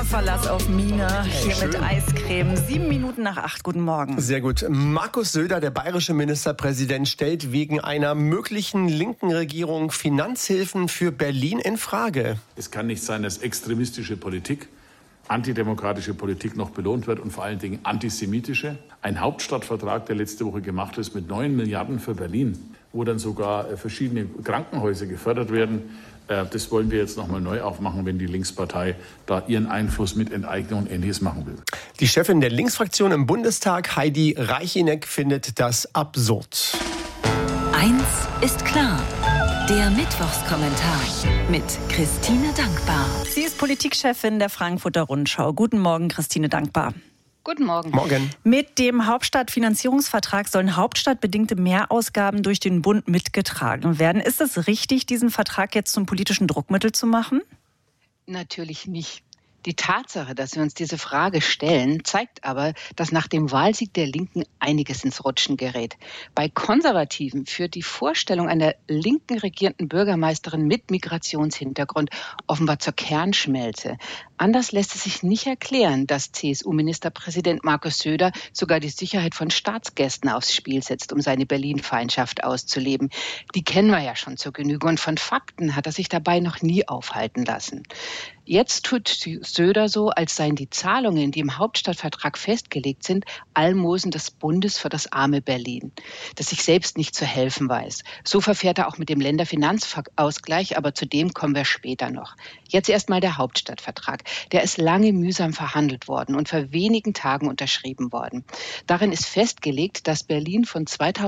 Verlass auf Mine, hier mit Eiscreme. 7:07. Guten Morgen. Sehr gut. Markus Söder, der bayerische Ministerpräsident, stellt wegen einer möglichen linken Regierung Finanzhilfen für Berlin in Frage. Es kann nicht sein, dass extremistische Politik, antidemokratische Politik noch belohnt wird und vor allen Dingen antisemitische. Ein Hauptstadtvertrag, der letzte Woche gemacht ist mit 9 Milliarden für Berlin, wo dann sogar verschiedene Krankenhäuser gefördert werden. Das wollen wir jetzt nochmal neu aufmachen, wenn die Linkspartei da ihren Einfluss mit Enteignung und Ähnliches machen will. Die Chefin der Linksfraktion im Bundestag, Heidi Reicheneck, findet das absurd. Eins ist klar. Der Mittwochskommentar mit Christine Dankbar. Sie ist Politikchefin der Frankfurter Rundschau. Guten Morgen, Christine Dankbar. Guten Morgen. Morgen. Mit dem Hauptstadtfinanzierungsvertrag sollen hauptstadtbedingte Mehrausgaben durch den Bund mitgetragen werden. Ist es richtig, diesen Vertrag jetzt zum politischen Druckmittel zu machen? Natürlich nicht. Die Tatsache, dass wir uns diese Frage stellen, zeigt aber, dass nach dem Wahlsieg der Linken einiges ins Rutschen gerät. Bei Konservativen führt die Vorstellung einer linken regierenden Bürgermeisterin mit Migrationshintergrund offenbar zur Kernschmelze. Anders lässt es sich nicht erklären, dass CSU-Ministerpräsident Markus Söder sogar die Sicherheit von Staatsgästen aufs Spiel setzt, um seine Berlin-Feindschaft auszuleben. Die kennen wir ja schon zur Genüge und von Fakten hat er sich dabei noch nie aufhalten lassen. Jetzt tut Söder so, als seien die Zahlungen, die im Hauptstadtvertrag festgelegt sind, Almosen des Bundes für das arme Berlin, das sich selbst nicht zu helfen weiß. So verfährt er auch mit dem Länderfinanzausgleich, aber zu dem kommen wir später noch. Jetzt erstmal der Hauptstadtvertrag. Der ist lange mühsam verhandelt worden und vor wenigen Tagen unterschrieben worden. Darin ist festgelegt, dass Berlin von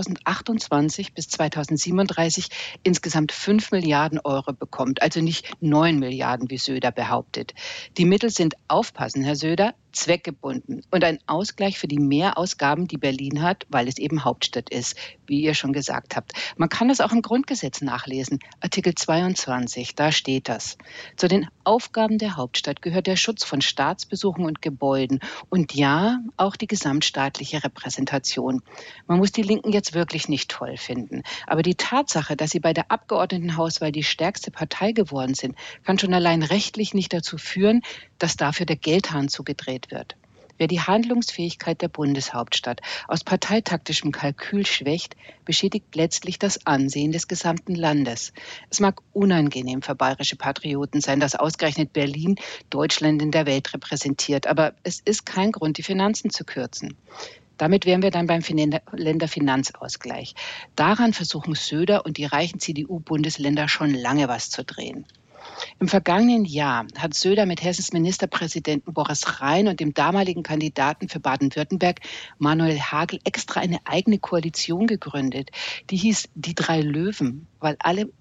2028 bis 2037 insgesamt 5 Milliarden Euro bekommt, also nicht 9 Milliarden, wie Söder behauptet. Die Mittel sind, aufpassen, Herr Söder, zweckgebunden und ein Ausgleich für die Mehrausgaben, die Berlin hat, weil es eben Hauptstadt ist, wie ihr schon gesagt habt. Man kann das auch im Grundgesetz nachlesen, Artikel 22, da steht das. Zu den Aufgaben der Hauptstadt gehört der Schutz von Staatsbesuchen und Gebäuden und ja, auch die gesamtstaatliche Repräsentation. Man muss die Linken jetzt wirklich nicht toll finden, aber die Tatsache, dass sie bei der Abgeordnetenhauswahl die stärkste Partei geworden sind, kann schon allein rechtlich nicht dazu führen, dass dafür der Geldhahn zugedreht wird. Wer die Handlungsfähigkeit der Bundeshauptstadt aus parteitaktischem Kalkül schwächt, beschädigt letztlich das Ansehen des gesamten Landes. Es mag unangenehm für bayerische Patrioten sein, dass ausgerechnet Berlin Deutschland in der Welt repräsentiert, aber es ist kein Grund, die Finanzen zu kürzen. Damit wären wir dann beim Länderfinanzausgleich. Daran versuchen Söder und die reichen CDU-Bundesländer schon lange was zu drehen. Im vergangenen Jahr hat Söder mit Hessens Ministerpräsidenten Boris Rhein und dem damaligen Kandidaten für Baden-Württemberg Manuel Hagel extra eine eigene Koalition gegründet. Die hieß Die drei Löwen, weil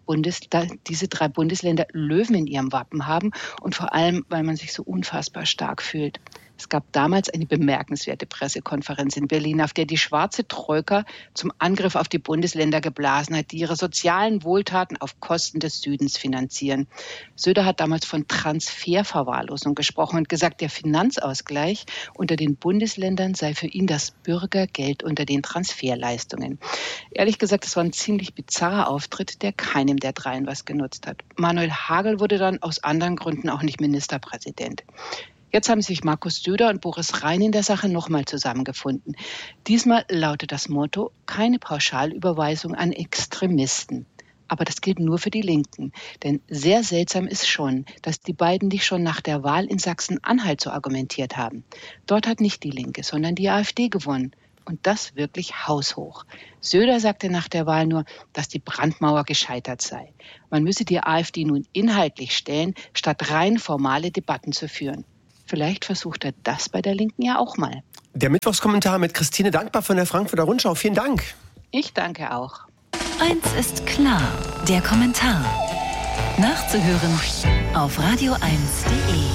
diese drei Bundesländer Löwen in ihrem Wappen haben und vor allem, weil man sich so unfassbar stark fühlt. Es gab damals eine bemerkenswerte Pressekonferenz in Berlin, auf der die schwarze Troika zum Angriff auf die Bundesländer geblasen hat, die ihre sozialen Wohltaten auf Kosten des Südens finanzieren. Söder hat damals von Transferverwahrlosung gesprochen und gesagt, der Finanzausgleich unter den Bundesländern sei für ihn das Bürgergeld unter den Transferleistungen. Ehrlich gesagt, das war ein ziemlich bizarrer Auftritt, der keinem der dreien was genutzt hat. Manuel Hagel wurde dann aus anderen Gründen auch nicht Ministerpräsident. Jetzt haben sich Markus Söder und Boris Rhein in der Sache nochmal zusammengefunden. Diesmal lautet das Motto, keine Pauschalüberweisung an Extremisten. Aber das gilt nur für die Linken. Denn sehr seltsam ist schon, dass die beiden nicht schon nach der Wahl in Sachsen-Anhalt so argumentiert haben. Dort hat nicht die Linke, sondern die AfD gewonnen. Und das wirklich haushoch. Söder sagte nach der Wahl nur, dass die Brandmauer gescheitert sei. Man müsse die AfD nun inhaltlich stellen, statt rein formale Debatten zu führen. Vielleicht versucht er das bei der Linken ja auch mal. Der Mittwochskommentar mit Christine Dankbar von der Frankfurter Rundschau. Vielen Dank. Ich danke auch. Eins ist klar, der Kommentar. Nachzuhören auf radio1.de.